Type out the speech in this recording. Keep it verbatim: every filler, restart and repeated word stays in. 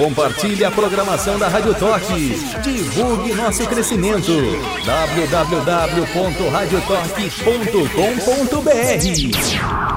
Compartilhe a programação da Rádio Torque. Divulgue nosso crescimento. w w w ponto rádio torque ponto com ponto b r